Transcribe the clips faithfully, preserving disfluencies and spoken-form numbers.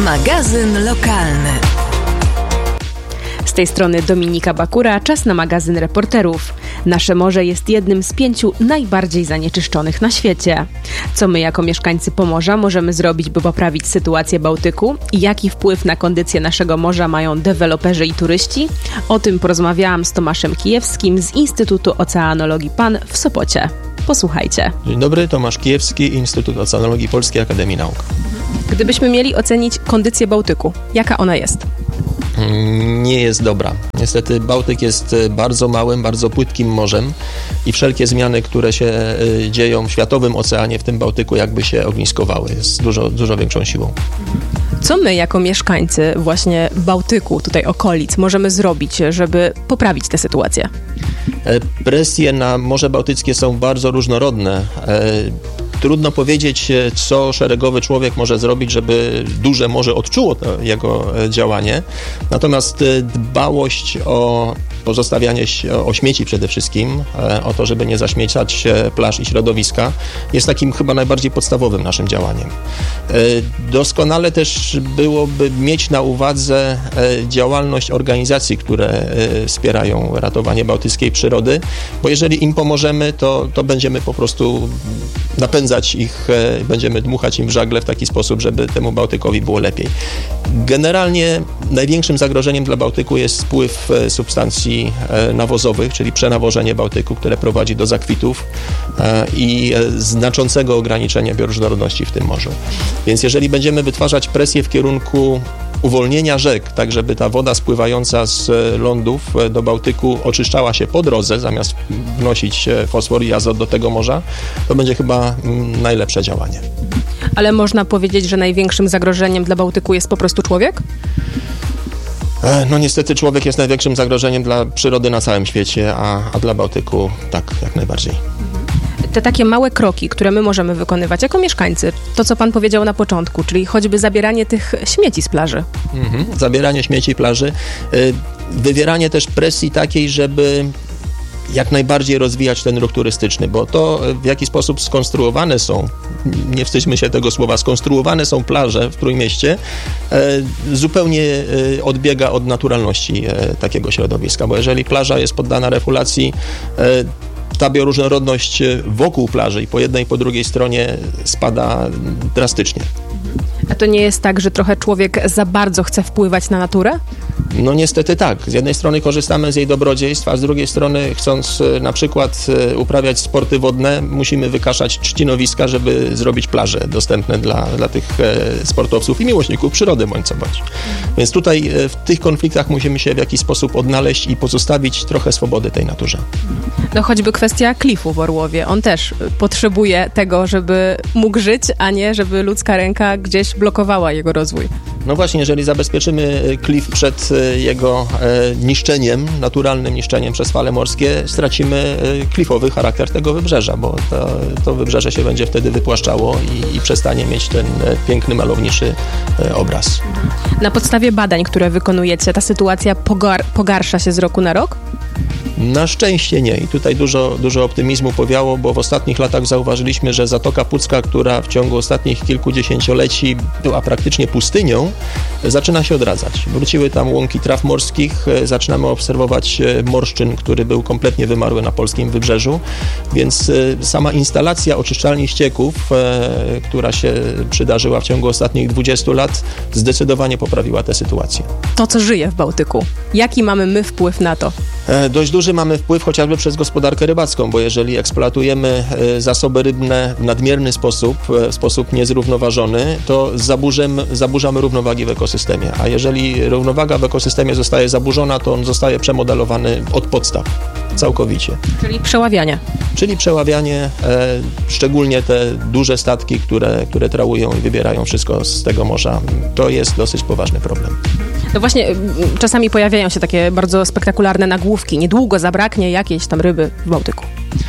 Magazyn lokalny. Z tej strony Dominika Bakura, czas na magazyn reporterów. Nasze morze jest jednym z pięciu najbardziej zanieczyszczonych na świecie. Co my jako mieszkańcy Pomorza możemy zrobić, by poprawić sytuację Bałtyku? I jaki wpływ na kondycję naszego morza mają deweloperzy i turyści? O tym porozmawiałam z Tomaszem Kijewskim z Instytutu Oceanologii P A N w Sopocie. Posłuchajcie. Dzień dobry, Tomasz Kijewski, Instytut Oceanologii Polskiej Akademii Nauk. Gdybyśmy mieli ocenić kondycję Bałtyku, jaka ona jest? Nie jest dobra. Niestety Bałtyk jest bardzo małym, bardzo płytkim morzem i wszelkie zmiany, które się dzieją w światowym oceanie, w tym Bałtyku, jakby się ogniskowały z dużo, dużo większą siłą. Co my jako mieszkańcy właśnie Bałtyku, tutaj okolic, możemy zrobić, żeby poprawić tę sytuację? Presje na Morze Bałtyckie są bardzo różnorodne. Trudno powiedzieć, co szeregowy człowiek może zrobić, żeby duże morze odczuło to jego działanie. Natomiast dbałość o pozostawianie o śmieci przede wszystkim, o to, żeby nie zaśmiecać plaż i środowiska, jest takim chyba najbardziej podstawowym naszym działaniem. Doskonale też byłoby mieć na uwadze działalność organizacji, które wspierają ratowanie bałtyckiej przyrody, bo jeżeli im pomożemy, to, to będziemy po prostu napędzać ich, będziemy dmuchać im w żagle w taki sposób, żeby temu Bałtykowi było lepiej. Generalnie największym zagrożeniem dla Bałtyku jest spływ substancji nawozowych, czyli przenawożenie Bałtyku, które prowadzi do zakwitów i znaczącego ograniczenia bioróżnorodności w tym morzu. Więc jeżeli będziemy wytwarzać presję w kierunku uwolnienia rzek, tak żeby ta woda spływająca z lądów do Bałtyku oczyszczała się po drodze, zamiast wnosić fosfor i azot do tego morza, to będzie chyba najlepsze działanie. Ale można powiedzieć, że największym zagrożeniem dla Bałtyku jest po prostu człowiek? No niestety człowiek jest największym zagrożeniem dla przyrody na całym świecie, a, a dla Bałtyku tak, jak najbardziej. Te takie małe kroki, które my możemy wykonywać jako mieszkańcy, to co pan powiedział na początku, czyli choćby zabieranie tych śmieci z plaży. Mhm. Zabieranie śmieci plaży, wywieranie też presji takiej, żeby jak najbardziej rozwijać ten ruch turystyczny, bo to w jaki sposób skonstruowane są, nie wstydźmy się tego słowa, skonstruowane są plaże w Trójmieście, zupełnie odbiega od naturalności takiego środowiska, bo jeżeli plaża jest poddana refulacji, ta bioróżnorodność wokół plaży i po jednej i po drugiej stronie spada drastycznie. A to nie jest tak, że trochę człowiek za bardzo chce wpływać na naturę? No niestety tak. Z jednej strony korzystamy z jej dobrodziejstw, a z drugiej strony chcąc na przykład uprawiać sporty wodne, musimy wykaszać trzcinowiska, żeby zrobić plaże dostępne dla, dla tych sportowców i miłośników przyrody bądź co bądź. Więc tutaj w tych konfliktach musimy się w jakiś sposób odnaleźć i pozostawić trochę swobody tej naturze. No choćby kwestia klifu w Orłowie. On też potrzebuje tego, żeby mógł żyć, a nie żeby ludzka ręka gdzieś blokowała jego rozwój. No właśnie, jeżeli zabezpieczymy klif przed jego e, niszczeniem, naturalnym niszczeniem przez fale morskie, stracimy e, klifowy charakter tego wybrzeża, bo to, to wybrzeże się będzie wtedy wypłaszczało i, i przestanie mieć ten e, piękny, malowniczy e, obraz. Na podstawie badań, które wykonujecie, ta sytuacja pogar- pogarsza się z roku na rok? Na szczęście nie. I tutaj dużo, dużo optymizmu powiało, bo w ostatnich latach zauważyliśmy, że Zatoka Pucka, która w ciągu ostatnich kilkudziesięcioleci była praktycznie pustynią, zaczyna się odradzać. Wróciły tam łąki traw morskich, zaczynamy obserwować morszczyn, który był kompletnie wymarły na polskim wybrzeżu, więc sama instalacja oczyszczalni ścieków, która się przydarzyła w ciągu ostatnich dwudziestu lat, zdecydowanie poprawiła tę sytuację. To, co żyje w Bałtyku, jaki mamy my wpływ na to? Dość duży mamy wpływ chociażby przez gospodarkę rybacką, bo jeżeli eksploatujemy zasoby rybne w nadmierny sposób, w sposób niezrównoważony, to zaburzamy, zaburzamy równowagi w ekosystemie. A jeżeli równowaga w ekosystemie zostaje zaburzona, to on zostaje przemodelowany od podstaw całkowicie. Czyli przeławianie. Czyli przeławianie, e, szczególnie te duże statki, które, które trałują i wybierają wszystko z tego morza. To jest dosyć poważny problem. No właśnie, czasami pojawiają się takie bardzo spektakularne nagłówki. Niedługo zabraknie jakiejś tam ryby w Bałtyku.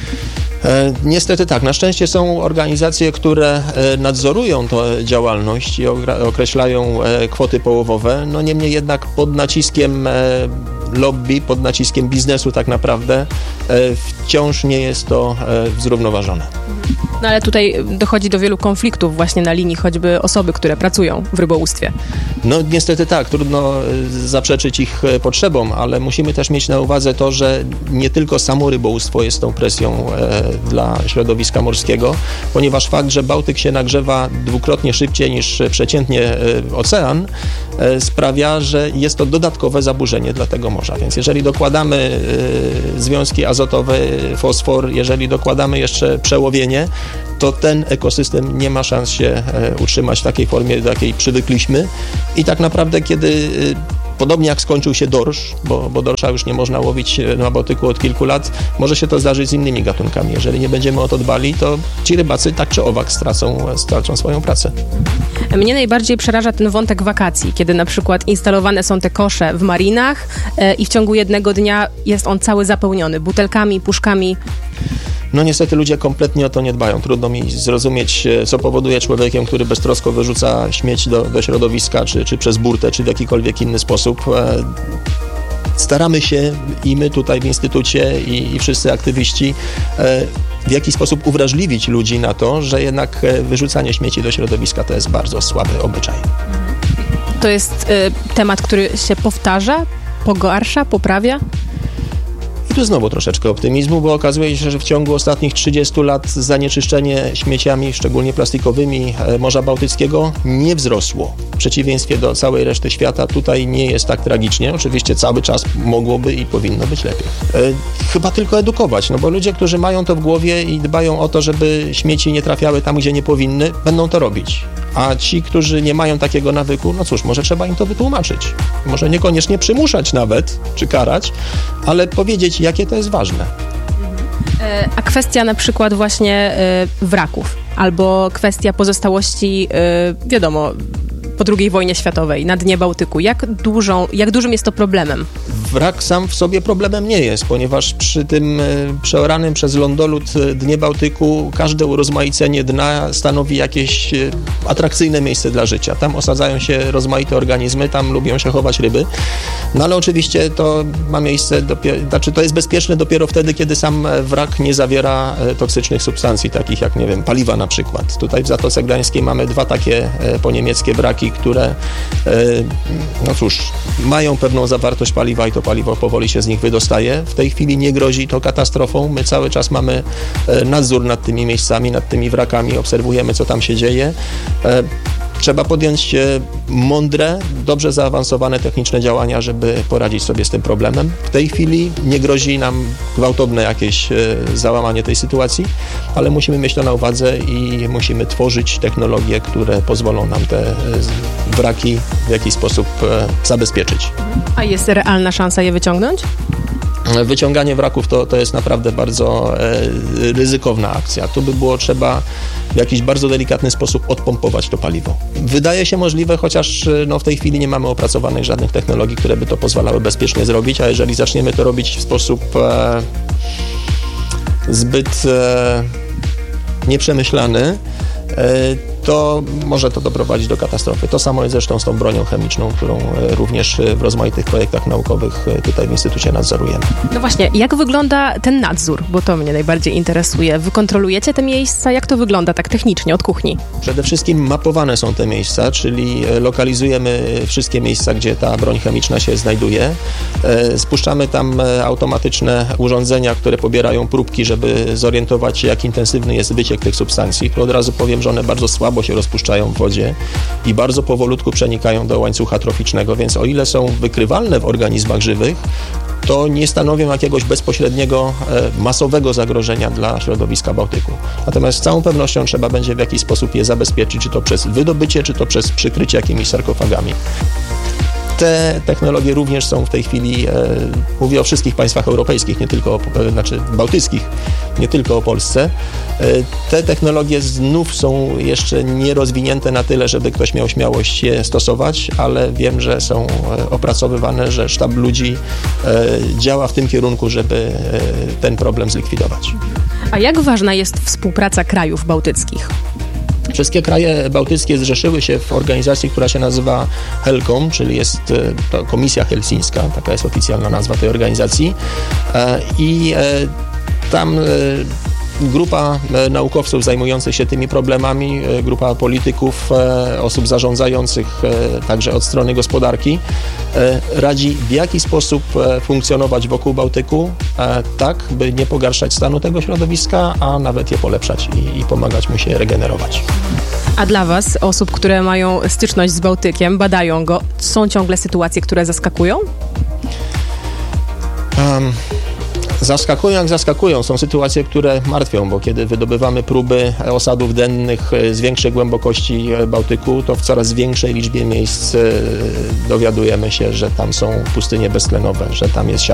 E, niestety tak. Na szczęście są organizacje, które e, nadzorują tę działalność i określają e, kwoty połowowe. No niemniej jednak pod naciskiem e, lobby, pod naciskiem biznesu tak naprawdę wciąż nie jest to zrównoważone. No ale tutaj dochodzi do wielu konfliktów właśnie na linii choćby osoby, które pracują w rybołówstwie. No niestety tak, trudno zaprzeczyć ich potrzebom, ale musimy też mieć na uwadze to, że nie tylko samo rybołówstwo jest tą presją e, dla środowiska morskiego, ponieważ fakt, że Bałtyk się nagrzewa dwukrotnie szybciej niż przeciętnie e, ocean, e, sprawia, że jest to dodatkowe zaburzenie dla tego morza. Więc jeżeli dokładamy e, związki azotowe, fosfor, jeżeli dokładamy jeszcze przełowienie, to ten ekosystem nie ma szans się e, utrzymać w takiej formie, do jakiej przywykliśmy. I tak naprawdę, kiedy e, podobnie jak skończył się dorsz, bo, bo dorsza już nie można łowić na Bałtyku od kilku lat, może się to zdarzyć z innymi gatunkami. Jeżeli nie będziemy o to dbali, to ci rybacy tak czy owak stracą, stracą swoją pracę. Mnie najbardziej przeraża ten wątek wakacji, kiedy na przykład instalowane są te kosze w marinach e, i w ciągu jednego dnia jest on cały zapełniony butelkami, puszkami. No niestety ludzie kompletnie o to nie dbają. Trudno mi zrozumieć, co powoduje człowiekiem, który beztrosko wyrzuca śmieć do, do środowiska, czy, czy przez burtę, czy w jakikolwiek inny sposób. Staramy się i my tutaj w Instytucie i, i wszyscy aktywiści w jakiś sposób uwrażliwić ludzi na to, że jednak wyrzucanie śmieci do środowiska to jest bardzo słaby obyczaj. To jest y, temat, który się powtarza, pogarsza, poprawia? I tu znowu troszeczkę optymizmu, bo okazuje się, że w ciągu ostatnich trzydziestu lat zanieczyszczenie śmieciami, szczególnie plastikowymi, Morza Bałtyckiego nie wzrosło. W przeciwieństwie do całej reszty świata tutaj nie jest tak tragicznie. Oczywiście cały czas mogłoby i powinno być lepiej. E, chyba tylko edukować, no bo ludzie, którzy mają to w głowie i dbają o to, żeby śmieci nie trafiały tam, gdzie nie powinny, będą to robić. A ci, którzy nie mają takiego nawyku, no cóż, może trzeba im to wytłumaczyć. Może niekoniecznie przymuszać nawet, czy karać, ale powiedzieć, jakie to jest ważne. A kwestia na przykład właśnie wraków, albo kwestia pozostałości, wiadomo, po drugiej wojnie światowej na dnie Bałtyku. Jak, dużą, jak dużym jest to problemem? Wrak sam w sobie problemem nie jest, ponieważ przy tym przeoranym przez lądolód dnie Bałtyku każde urozmaicenie dna stanowi jakieś atrakcyjne miejsce dla życia. Tam osadzają się rozmaite organizmy, tam lubią się chować ryby, no ale oczywiście to ma miejsce, dopiero, znaczy to jest bezpieczne dopiero wtedy, kiedy sam wrak nie zawiera toksycznych substancji, takich jak, nie wiem, paliwa na przykład. Tutaj w Zatoce Gdańskiej mamy dwa takie poniemieckie wraki, które, no cóż, mają pewną zawartość paliwa i to paliwo powoli się z nich wydostaje. W tej chwili nie grozi to katastrofą. My cały czas mamy nadzór nad tymi miejscami, nad tymi wrakami, obserwujemy, co tam się dzieje. Trzeba podjąć mądre, dobrze zaawansowane techniczne działania, żeby poradzić sobie z tym problemem. W tej chwili nie grozi nam gwałtowne jakieś załamanie tej sytuacji, ale musimy mieć to na uwadze i musimy tworzyć technologie, które pozwolą nam te wraki w jakiś sposób zabezpieczyć. A jest realna szansa je wyciągnąć? Wyciąganie wraków to, to jest naprawdę bardzo e, ryzykowna akcja. Tu by było trzeba w jakiś bardzo delikatny sposób odpompować to paliwo. Wydaje się możliwe, chociaż no, w tej chwili nie mamy opracowanych żadnych technologii, które by to pozwalały bezpiecznie zrobić, a jeżeli zaczniemy to robić w sposób e, zbyt e, nieprzemyślany, e, to może to doprowadzić do katastrofy. To samo jest zresztą z tą bronią chemiczną, którą również w rozmaitych projektach naukowych tutaj w Instytucie nadzorujemy. No właśnie, jak wygląda ten nadzór? Bo to mnie najbardziej interesuje. Wy kontrolujecie te miejsca? Jak to wygląda tak technicznie od kuchni? Przede wszystkim mapowane są te miejsca, czyli lokalizujemy wszystkie miejsca, gdzie ta broń chemiczna się znajduje. Spuszczamy tam automatyczne urządzenia, które pobierają próbki, żeby zorientować się, jak intensywny jest wyciek tych substancji. Tu od razu powiem, że one bardzo słabo bo się rozpuszczają w wodzie i bardzo powolutku przenikają do łańcucha troficznego, więc o ile są wykrywalne w organizmach żywych, to nie stanowią jakiegoś bezpośredniego, masowego zagrożenia dla środowiska Bałtyku. Natomiast z całą pewnością trzeba będzie w jakiś sposób je zabezpieczyć, czy to przez wydobycie, czy to przez przykrycie jakimiś sarkofagami. Te technologie również są w tej chwili, e, mówię o wszystkich państwach europejskich, nie tylko o, e, znaczy bałtyckich, nie tylko o Polsce. E, te technologie znów są jeszcze nierozwinięte na tyle, żeby ktoś miał śmiałość je stosować, ale wiem, że są e, opracowywane, że sztab ludzi e, działa w tym kierunku, żeby e, ten problem zlikwidować. A jak ważna jest współpraca krajów bałtyckich? Wszystkie kraje bałtyckie zrzeszyły się w organizacji, która się nazywa HELCOM, czyli jest to Komisja Helsińska, taka jest oficjalna nazwa tej organizacji. I tam grupa naukowców zajmujących się tymi problemami, grupa polityków, osób zarządzających także od strony gospodarki radzi, w jaki sposób funkcjonować wokół Bałtyku, tak by nie pogarszać stanu tego środowiska, a nawet je polepszać i, i pomagać mu się regenerować. A dla Was, osób, które mają styczność z Bałtykiem, badają go, są ciągle sytuacje, które zaskakują? Um. Zaskakują jak zaskakują. Są sytuacje, które martwią, bo kiedy wydobywamy próby osadów dennych z większej głębokości Bałtyku, to w coraz większej liczbie miejsc dowiadujemy się, że tam są pustynie beztlenowe, że tam jest